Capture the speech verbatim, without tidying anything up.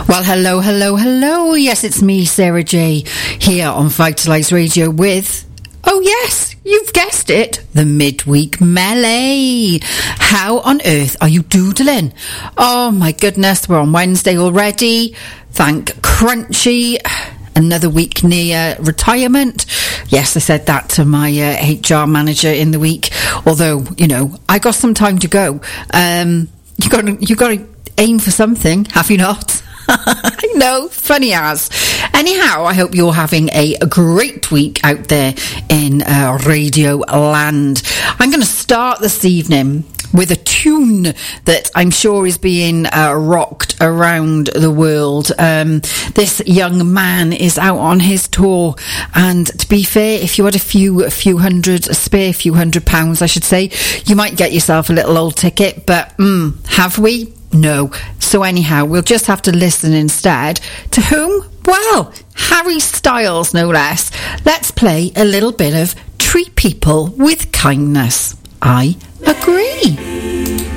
Well, hello, hello, hello. Yes, it's me, Sarah J, here on Vitalise Radio with, oh yes, you've guessed it, the Midweek Melee. How on earth are you doodling? Oh my goodness, we're on Wednesday already. Thank Crunchy. Another week near retirement. Yes, I said that to my uh, H R manager in the week. Although, you know, I got some time to go. Um, you got to, you got to aim for something, have you not? I know, funny as. Anyhow, I hope you're having a great week out there in uh, Radio Land. I'm going to start this evening with a tune that I'm sure is being uh, rocked around the world. Um, this young man is out on his tour, and to be fair, if you had a few a few hundred, a spare few hundred pounds, I should say, you might get yourself a little old ticket, but mm, have we? No. So anyhow, we'll just have to listen instead. To whom? Well, Harry Styles, no less. Let's play a little bit of Treat People with Kindness. I agree.